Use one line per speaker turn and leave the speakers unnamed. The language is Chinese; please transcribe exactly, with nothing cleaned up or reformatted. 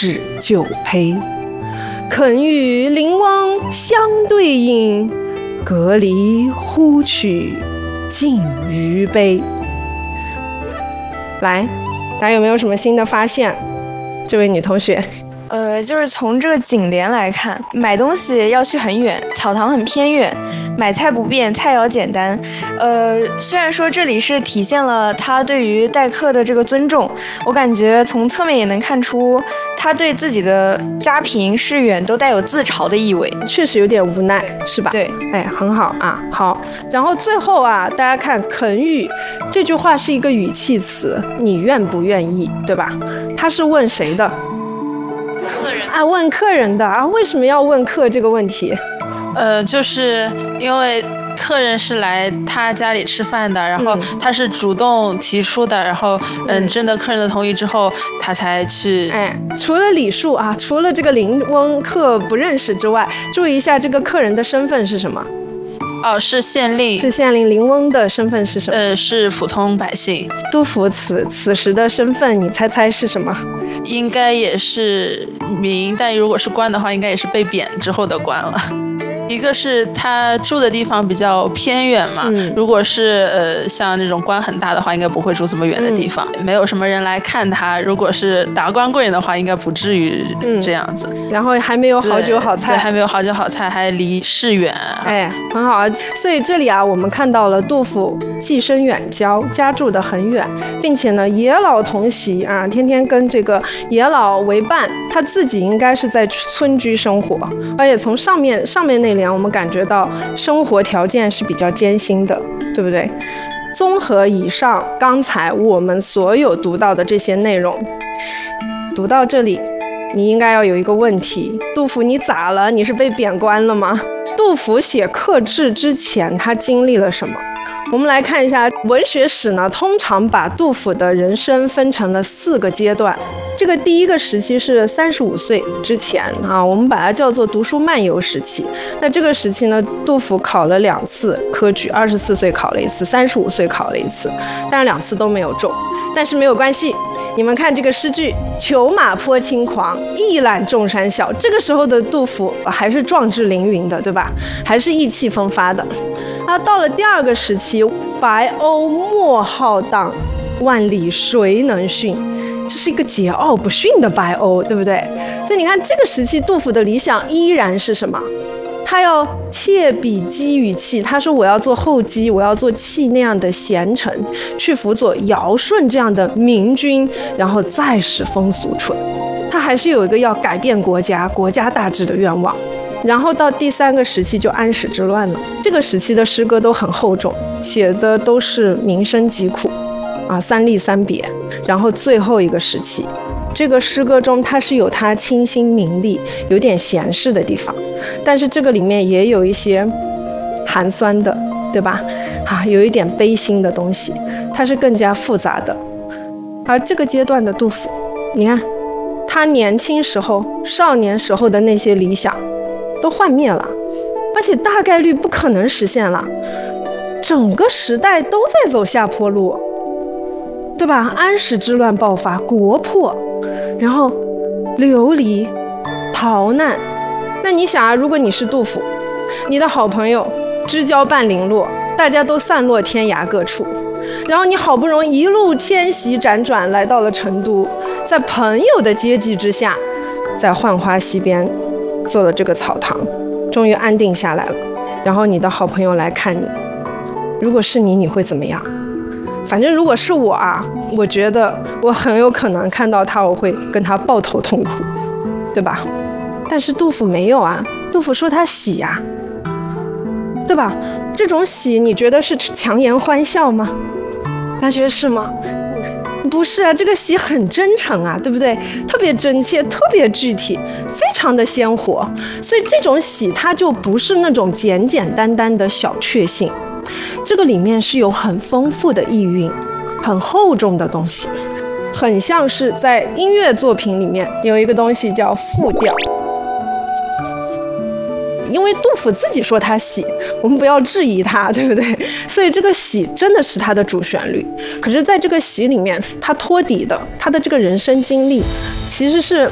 止就胚。肯与邻翁相对饮，隔离呼取尽余杯。来，大家有没有什么新的发现？这位女同学。
呃，就是从这个颈联来看，买东西要去很远，草堂很偏远，买菜不便，菜肴简单。呃，虽然说这里是体现了他对于待客的这个尊重，我感觉从侧面也能看出他对自己的家贫事远都带有自嘲的意味，
确实有点无奈，是吧？
对，
哎，很好啊，好。然后最后啊，大家看肯与这句话是一个语气词，你愿不愿意，对吧？他是问谁的？
客人
啊，问客人的啊，为什么要问客这个问题？
呃，就是因为客人是来他家里吃饭的，然后他是主动提出的，然后嗯，征得客人的同意之后，他才去。
哎，除了礼数啊，除了这个邻翁客不认识之外，注意一下这个客人的身份是什么？
哦，是县令，
是县令。邻翁的身份是什么？
呃，是普通百姓。
杜甫此此时的身份，你猜猜是什么？
应该也是民，但如果是官的话，应该也是被贬之后的官了。一个是他住的地方比较偏远嘛，嗯、如果是呃像那种官很大的话，应该不会住这么远的地方，嗯、没有什么人来看他。如果是达官贵人的话，应该不至于这样子。
嗯、然后还没有好酒好菜，
对，还没有好酒好菜，还离市远。
哎，很好。所以这里啊，我们看到了杜甫寄身远郊，家住得很远，并且呢，爷老同席啊，天天跟这个爷老为伴。他自己应该是在村居生活，而且从上面上面那联，我们感觉到生活条件是比较艰辛的，对不对？综合以上刚才我们所有读到的这些内容，读到这里，你应该要有一个问题：杜甫，你咋了？你是被贬官了吗？杜甫写客至之前，他经历了什么？我们来看一下文学史呢，通常把杜甫的人生分成了四个阶段。这个第一个时期是三十五岁之前啊，我们把它叫做读书漫游时期。那这个时期呢，杜甫考了两次科举，二十四岁考了一次，三十五岁考了一次，但是两次都没有中。但是没有关系，你们看这个诗句：裘马颇轻狂，一览众山小。这个时候的杜甫还是壮志凌云的，对吧？还是意气风发的。那到了第二个时期，白鸥莫好荡，万里谁能驯？这是一个桀骜不驯的白鸥，对不对？所以你看这个时期杜甫的理想依然是什么？他要切比姬与器，他说我要做后姬，我要做器那样的贤臣，去辅佐尧舜这样的明君，然后再使风俗淳。他还是有一个要改变国家、国家大治的愿望。然后到第三个时期就安史之乱了，这个时期的诗歌都很厚重，写的都是民生疾苦啊，三吏三别。然后最后一个时期，这个诗歌中它是有它清新明丽、有点闲适的地方，但是这个里面也有一些寒酸的，对吧？啊，有一点悲心的东西，它是更加复杂的。而这个阶段的杜甫，你看他年轻时候、少年时候的那些理想都幻灭了，而且大概率不可能实现了。整个时代都在走下坡路，对吧？安史之乱爆发，国破，然后流离逃难。那你想啊，如果你是杜甫，你的好朋友知交半零落，大家都散落天涯各处，然后你好不容易一路迁徙辗转来到了成都，在朋友的接济之下，在浣花溪边做了这个草堂，终于安定下来了。然后你的好朋友来看你，如果是你，你会怎么样？反正如果是我啊，我觉得我很有可能看到他，我会跟他抱头痛哭，对吧？但是杜甫没有啊，杜甫说他喜啊，对吧？这种喜，你觉得是强颜欢笑吗？大家觉得是吗？不是啊，这个喜很真诚啊，对不对？特别真切，特别具体，非常的鲜活。所以这种喜，它就不是那种简简单单的小确幸，这个里面是有很丰富的意蕴，很厚重的东西，很像是在音乐作品里面有一个东西叫复调。因为杜甫自己说他喜，我们不要质疑他，对不对？所以这个喜真的是他的主旋律。可是在这个喜里面，他托底的他的这个人生经历其实是